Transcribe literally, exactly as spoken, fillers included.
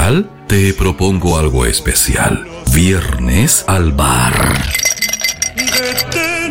tal? Te propongo algo especial. Viernes al bar.